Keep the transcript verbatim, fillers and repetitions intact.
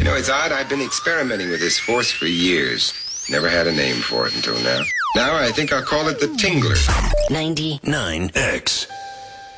You know, it's odd. I've been experimenting with this force for years. Never had a name for it until now. Now I think I'll call it the Tingler. ninety-nine X.